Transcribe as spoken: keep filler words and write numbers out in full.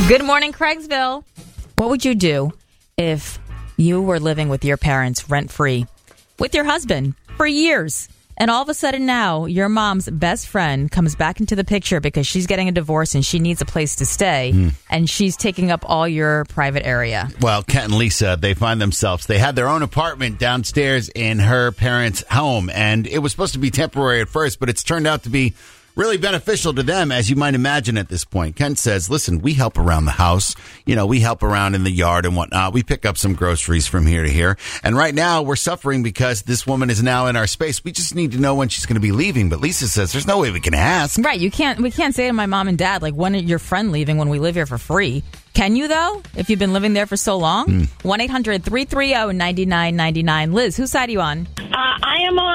Good morning, Craigsville. What would you do if you were living with your parents rent-free with your husband for years, and all of a sudden now your mom's best friend comes back into the picture because she's getting a divorce and she needs a place to stay, mm. and she's taking up all your private area? Well, Kent and Lisa, they find themselves, they had their own apartment downstairs in her parents' home, and it was supposed to be temporary at first, but it's turned out to be really beneficial to them, as you might imagine at this point. Kent says, listen, we help around the house. You know, we help around in the yard and whatnot. We pick up some groceries from here to here. And right now we're suffering because this woman is now in our space. We just need to know when she's going to be leaving. But Lisa says there's no way we can ask. Right. You can't, we can't say to my mom and dad, like, when is your friend leaving when we live here for free? Can you, though, if you've been living there for so long? one eight hundred three three zero nine nine nine nine. Liz, whose side are you on? Uh, I am on